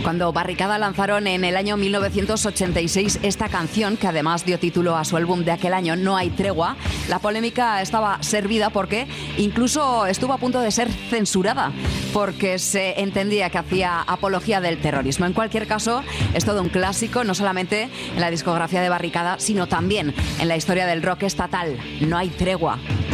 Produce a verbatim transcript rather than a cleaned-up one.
Cuando Barricada lanzaron en el año mil novecientos ochenta y seis esta canción, que además dio título a su álbum de aquel año, No hay tregua, la polémica estaba servida porque incluso estuvo a punto de ser censurada, porque se entendía que hacía apología del terrorismo. En cualquier caso, es todo un clásico, no solamente en la discografía de Barricada, sino también en la historia del rock estatal. No hay tregua.